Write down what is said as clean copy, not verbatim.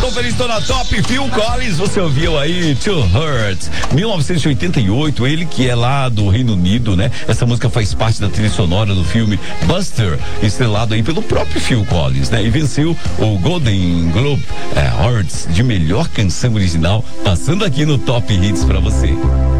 feliz, tô na top. Phil Collins, você ouviu aí To Hurt, 1988, ele que é lá do Reino Unido, né? Essa música faz parte da trilha sonora do filme Buster, estrelado aí pelo próprio Phil Collins, né? E venceu o Golden Globe Awards de melhor canção original, passando aqui no Top Hits pra você.